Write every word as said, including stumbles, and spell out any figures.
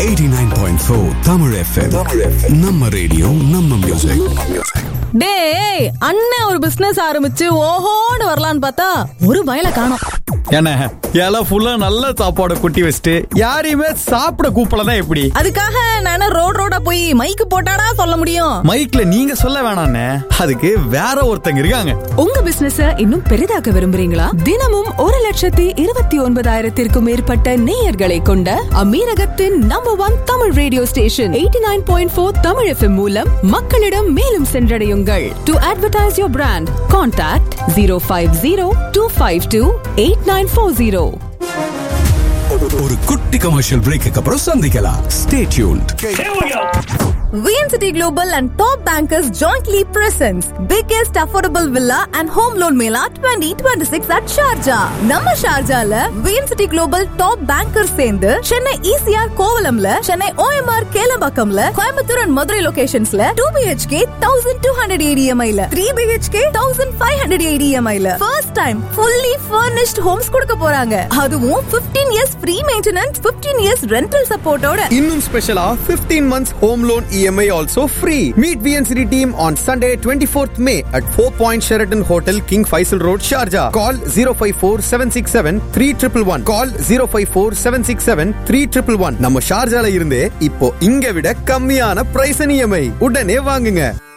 eighty-nine point four Tamil F M. நம்ம radio நம்ம music. டேய், அண்ணன் ஒரு பிசினஸ் ஆரம்பிச்சு ஓஹோன்னு வரலான்னு பார்த்தா ஒரு பயல காணோம். என்ன இலை ஃபுல்லா நல்ல சாப்பாடு குட்டி வச்சுட்டு யாரையுமே சாப்பிட கூப்பிடலாம் எப்படி? அதுக்காக நான் ரோட் ரோடா போய் மைக்கு போட்டாடா சொல்ல முடியும்? மைக்ல நீங்க சொல்ல வேணாண்ணே, அதுக்கு வேற ஒருத்தங்க இருக்காங்க. உங்க பிசினஸ இன்னும் பெரிதாக்க விரும்புறீங்களா? தினமும் ஒரு லட்சத்தி இருபத்தி ஒன்பதாயிரத்திற்கும் மேற்பட்ட நேயர்களை கொண்ட அமீரகத்தின் number one Tamil radio station eighty nine point four Tamil FM மூலம் மக்களிடம் மேலும் சென்றடையுங்கள். To advertise your brand, contact zero five zero two five two eight nine four zero. ஒரு குட்டி கமர்ஷியல் பிரேக்கு அப்புறம் சந்திக்கலாம். Stay tuned. V N City Global and Top Bankers jointly presents biggest affordable villa and home loan mela twenty twenty-six at Sharjah. நம்ம ஷார்ஜால V N City Global Top Bankers சேர்ந்து Chennai E C R கோவலம்ல, Chennai O M R கேலம்பாக்கம்ல, Coimbatore and Madurai லொகேஷன்ஸ்ல two B H K twelve eighty E M I ல, three B H K fifteen hundred eighty E M I ல first time fully furnished homes கொடுக்க போறாங்க. அதுவும் fifteen years free maintenance, fifteen years rental support ஓட. இன்னும் ஸ்பெஷலா fifteen months home loan E M I also free. Meet V N City team on Sunday twenty-fourth May at Four Point Sheraton Hotel, King Faisal Road, Sharjah. Call zero five four seven six seven three one one one. Call zero five four seven six seven three one one one. நம்ம ஷார்ஜால இருந்தே இப்போ இங்க விட கம்மியான price E M I உடனே வாங்குங்க.